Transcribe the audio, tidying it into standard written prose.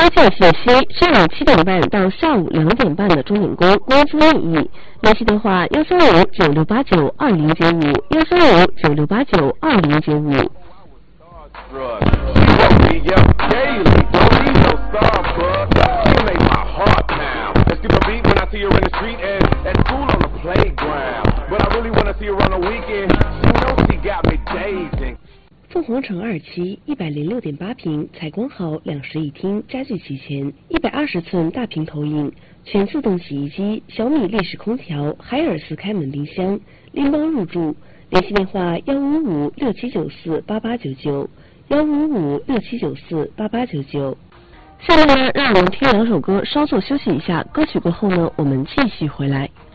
建信息，上午7点半到下午2点半的钟点工工资另议。联系电话13596892095，13596892095。凤凰城2期106.8平，采光好，2室1厅，家具齐全，120寸大屏投影，全自动洗衣机，小米立式空调，海尔斯开门冰箱，拎包入住。联系电话15567948899，15567948899。下面呢，让我们听2首歌，稍作休息一下。歌曲过后呢，我们继续回来。